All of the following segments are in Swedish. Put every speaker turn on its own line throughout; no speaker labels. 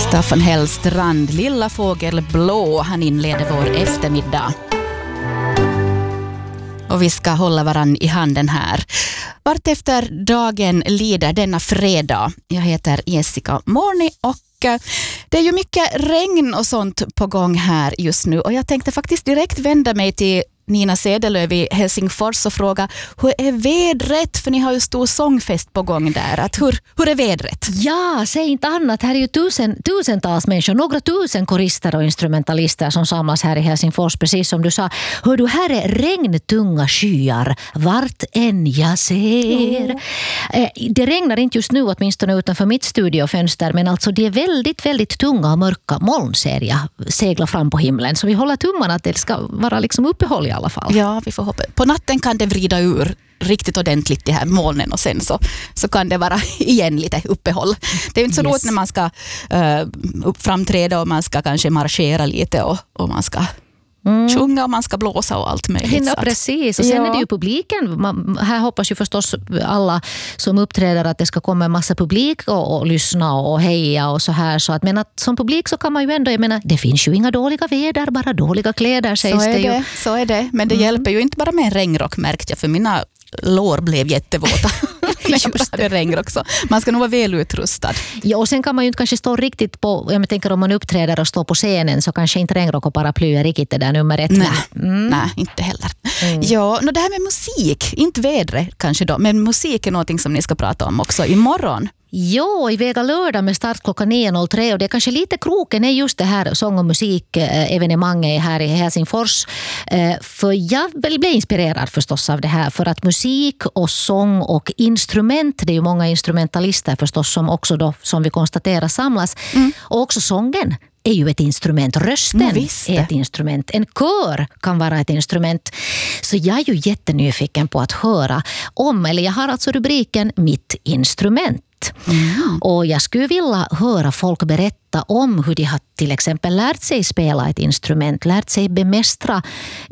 Staffan Hellstrand, Lilla fågel blå, han inleder vår eftermiddag. Och vi ska hålla varann i handen här. Vart efter dagen lider denna fredag. Jag heter Jessica Morni och det är ju mycket regn och sånt på gång här just nu. Och jag tänkte faktiskt direkt vända mig till Nina Sedelöv i Helsingfors och fråga, hur är vädret? För ni har ju stor sångfest på gång där. Hur är vädret?
Ja, säg inte annat. Här är ju tusentals människor, några tusen korister och instrumentalister som samlas här i Helsingfors, precis som du sa. Hör du, här är regntunga skyar vart än jag ser. Det regnar inte just nu åtminstone utanför mitt studiofönster, men alltså det är väldigt, väldigt tunga och mörka moln ser jag segla fram på himlen. Så vi håller tummarna att det ska vara liksom uppehåll i alla fall.
Ja, vi får hoppa. På natten kan det vrida ur riktigt ordentligt de här molnen och sen så kan det vara igen lite uppehåll. Det är inte så roligt när man ska framträda och man ska kanske marschera lite och man ska sjunga och man ska blåsa och allt möjligt.
Ja, precis. Och sen är det ju publiken. Här hoppas ju förstås alla som uppträder att det ska komma en massa publik och lyssna och heja och så här. Så att, men att som publik så kan man ju ändå, jag menar, det finns ju inga dåliga väder, bara dåliga kläder sägs det ju.
Så är det. Men det hjälper ju inte bara med en regnrock, märkte jag, för mina lår blev jättevåta. Just det. Regn också. Man ska nog vara väl utrustad.
Ja, och sen kan man ju inte kanske stå riktigt på, jag tänker om man uppträder och står på scenen så kanske inte regnrock och paraply är riktigt det där nummer ett.
Nej, inte heller. Ja, det här med musik, inte vädret kanske då, men musik är någonting som ni ska prata om också imorgon.
Jo, i Vega lördag med start klockan 9.03 och det är kanske lite kroken är just det här sång- och musikevenemanget här i Helsingfors. För jag blev inspirerad förstås av det här, för att musik och sång och instrument, det är ju många instrumentalister förstås som också då, som vi konstaterar, samlas. Och också sången är ju ett instrument. Rösten är ett instrument. En kör kan vara ett instrument. Så jag är ju jättenyfiken på att höra om, eller jag har alltså rubriken Mitt instrument. Och jag skulle vilja höra folk berätta om hur de har till exempel lärt sig spela ett instrument, lärt sig bemästra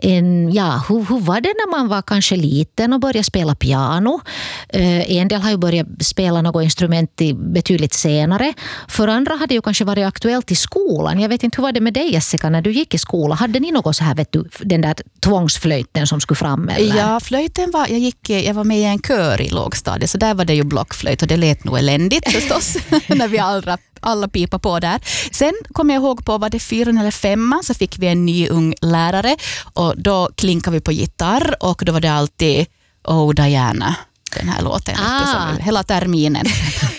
hur var det när man var kanske liten och började spela piano. En del har ju börjat spela något instrument betydligt senare. För andra hade ju kanske varit aktuellt i skolan. Jag vet inte, hur var det med dig, Jessica, när du gick i skolan? Hade ni något så här, vet du, den där tvångsflöjten som skulle fram? Eller?
Ja, flöjten jag var med i en kör i lågstadiet, så där var det ju blockflöjt och det lät nog eländigt förstås när vi alla pipa på där. Sen kom jag ihåg på, var det 4 eller 5 så fick vi en ny ung lärare och då klinkade vi på gitarr och då var det alltid Oh Diana, den här låten hela terminen.